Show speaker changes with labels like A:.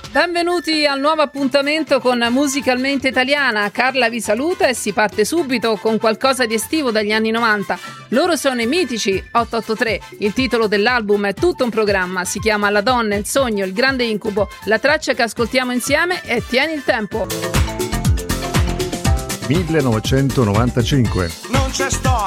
A: Benvenuti al nuovo appuntamento con Musicalmente Italiana. Carla vi saluta e si parte subito con qualcosa di estivo dagli anni 90. Loro sono i mitici 883. Il titolo dell'album è tutto un programma, si chiama La donna, il sogno, il grande incubo. La traccia che ascoltiamo insieme è Tieni il tempo.
B: 1995.
C: Non c'è storia